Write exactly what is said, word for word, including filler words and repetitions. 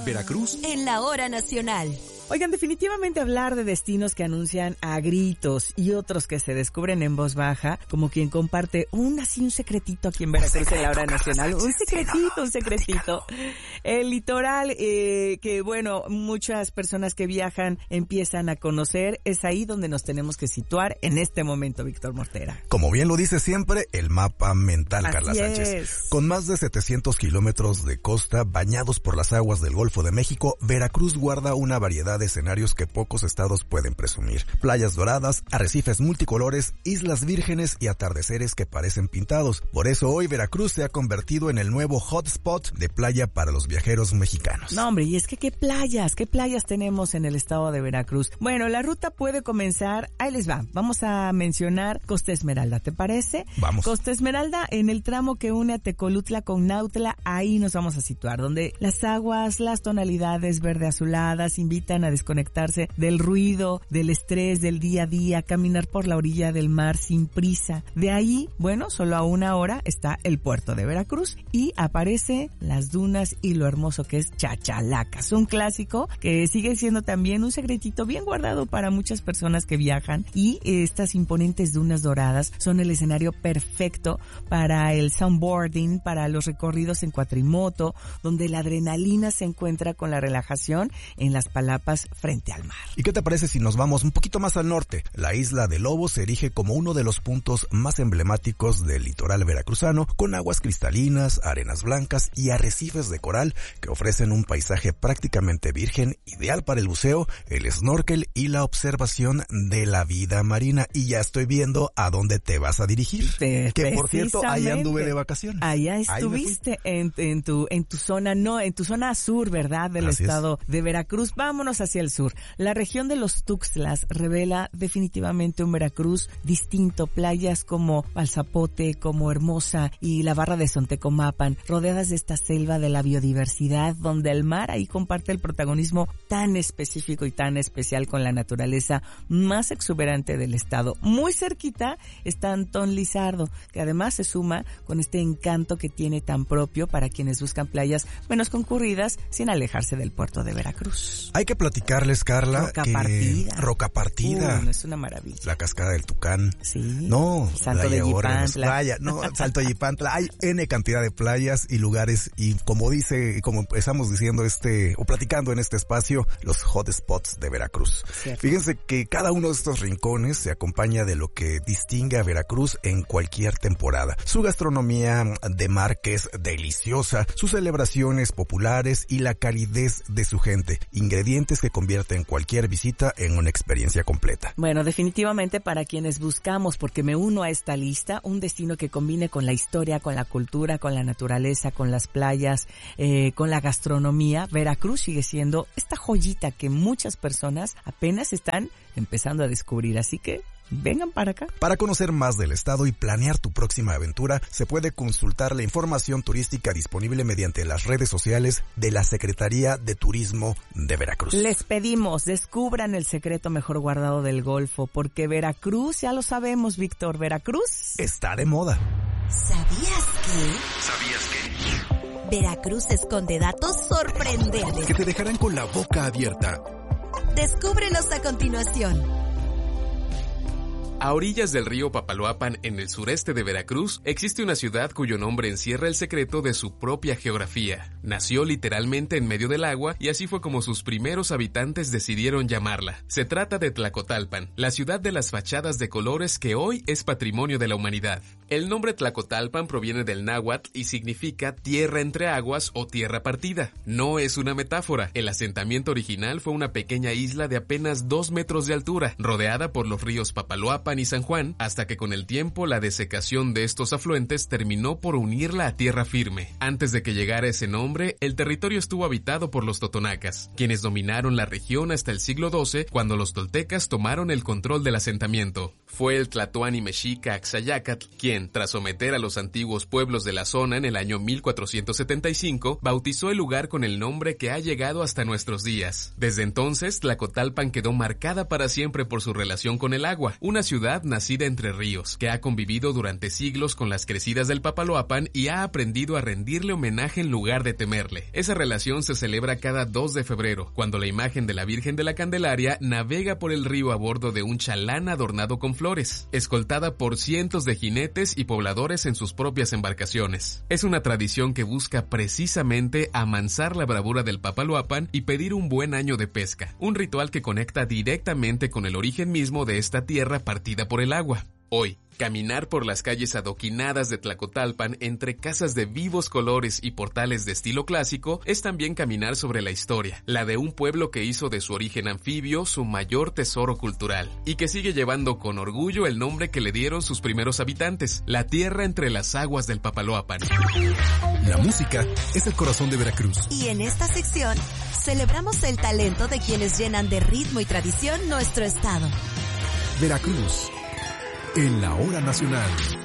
Veracruz en la hora nacional. Oigan, definitivamente hablar de destinos que anuncian a gritos y otros que se descubren en voz baja, como quien comparte un así un secretito aquí en Veracruz en la hora nacional, un secretito, un secretito. El litoral eh, que bueno, muchas personas que viajan empiezan a conocer, es ahí donde nos tenemos que situar en este momento, Víctor Mortera. Como bien lo dice siempre, el mapa mental, Así Carla Sánchez. Es. Con más de setecientos kilómetros de costa bañados por las aguas del Golfo de México, Veracruz guarda una variedad de escenarios que pocos estados pueden presumir. Playas doradas, arrecifes multicolores, islas vírgenes y atardeceres que parecen pintados. Por eso hoy Veracruz se ha convertido en el nuevo hotspot de playa para los viajeros mexicanos. No, hombre, y es que qué playas, qué playas tenemos en el estado de Veracruz. Bueno, la ruta puede comenzar, ahí les va, vamos a mencionar Costa Esmeralda, ¿te parece? Vamos. Costa Esmeralda, en el tramo que une a Tecolutla con Nautla, ahí nos vamos a situar, donde las aguas, las tonalidades verde azuladas invitan a desconectarse del ruido, del estrés del día a día, caminar por la orilla del mar sin prisa. De ahí, bueno, solo a una hora está el puerto de Veracruz y aparece las dunas y lo hermoso que es Chachalacas, un clásico que sigue siendo también un secretito bien guardado para muchas personas que viajan, y estas imponentes dunas doradas son el escenario perfecto para el soundboarding, para los recorridos en cuatrimoto, donde la adrenalina se encuentra con la relajación en las palapas frente al mar. ¿Y qué te parece si nos vamos un poquito más al norte? La isla de Lobos se erige como uno de los puntos más emblemáticos del litoral veracruzano, con aguas cristalinas, arenas blancas y arrecifes de coral que ofrecen un paisaje prácticamente virgen, ideal para el buceo, el snorkel y la observación de la vida marina. Y ya estoy viendo a dónde te vas a dirigir. Te, que por cierto, ahí anduve de vacaciones. Allá estuviste en, en tu en tu zona, no, en tu zona sur, ¿verdad? Del Así estado es. de Veracruz. Vámonos hacia el sur. La región de los Tuxtlas revela definitivamente un Veracruz distinto. Playas como Balzapote, como Hermosa y la Barra de Sontecomapan, rodeadas de esta selva de la biodiversidad, donde el mar ahí comparte el protagonismo tan específico y tan especial con la naturaleza más exuberante del estado. Muy cerquita está Antón Lizardo, que además se suma con este encanto que tiene tan propio para quienes buscan playas menos concurridas sin alejarse del puerto de Veracruz. Hay que platicarles, Carla, Roca que Partida. Roca Partida. Uh, es una maravilla. La cascada del Tucán. Sí. No, Salto Playa de Órganos, Yipantla. Playa, no, Salto de Yipantla. Hay N cantidad de playas y lugares, y como dice, como empezamos diciendo este, o platicando en este espacio, los hotspots de Veracruz. Cierto. Fíjense que cada uno de estos rincones se acompaña de lo que distingue a Veracruz en cualquier temporada. Su gastronomía de mar, que es deliciosa, sus celebraciones populares y la calidez de su gente. Ingredientes que convierten cualquier visita en una experiencia completa. Bueno, definitivamente para quienes buscamos, porque me uno a esta lista, un destino que combine con la historia, con la cultura, con la naturaleza, con las playas, eh, con la gastronomía, Veracruz sigue siendo esta joyita que muchas personas apenas están empezando a descubrir. Así que vengan para acá. Para conocer más del estado y planear tu próxima aventura, se puede consultar la información turística disponible mediante las redes sociales de la Secretaría de Turismo de Veracruz. Les pedimos, descubran el secreto mejor guardado del Golfo, porque Veracruz, ya lo sabemos, Víctor, Veracruz está de moda. ¿Sabías que? ¿Sabías que? Veracruz esconde datos sorprendentes Que te dejarán con la boca abierta. Descúbrenos a continuación. A orillas del río Papaloapan, en el sureste de Veracruz, existe una ciudad cuyo nombre encierra el secreto de su propia geografía. Nació literalmente en medio del agua y así fue como sus primeros habitantes decidieron llamarla. Se trata de Tlacotalpan, la ciudad de las fachadas de colores que hoy es patrimonio de la humanidad. El nombre Tlacotalpan proviene del náhuatl y significa tierra entre aguas o tierra partida. No es una metáfora. El asentamiento original fue una pequeña isla de apenas dos metros de altura, rodeada por los ríos Papaloapan y San Juan, hasta que con el tiempo la desecación de estos afluentes terminó por unirla a tierra firme. Antes de que llegara ese nombre, el territorio estuvo habitado por los totonacas, quienes dominaron la región hasta el siglo doce, cuando los toltecas tomaron el control del asentamiento. Fue el tlatoani mexica Axayácatl quien, tras someter a los antiguos pueblos de la zona en el año mil cuatrocientos setenta y cinco, bautizó el lugar con el nombre que ha llegado hasta nuestros días. Desde entonces, Tlacotalpan quedó marcada para siempre por su relación con el agua, una ciudad nacida entre ríos, que ha convivido durante siglos con las crecidas del Papaloapan y ha aprendido a rendirle homenaje en lugar de temerle. Esa relación se celebra cada dos de febrero, cuando la imagen de la Virgen de la Candelaria navega por el río a bordo de un chalán adornado con flores, escoltada por cientos de jinetes y pobladores en sus propias embarcaciones. Es una tradición que busca precisamente amansar la bravura del Papaloapan y pedir un buen año de pesca, un ritual que conecta directamente con el origen mismo de esta tierra partida por el agua. Hoy, caminar por las calles adoquinadas de Tlacotalpan entre casas de vivos colores y portales de estilo clásico es también caminar sobre la historia, la de un pueblo que hizo de su origen anfibio su mayor tesoro cultural y que sigue llevando con orgullo el nombre que le dieron sus primeros habitantes, la tierra entre las aguas del Papaloapan. La música es el corazón de Veracruz. Y en esta sección celebramos el talento de quienes llenan de ritmo y tradición nuestro estado. Veracruz, en la hora nacional.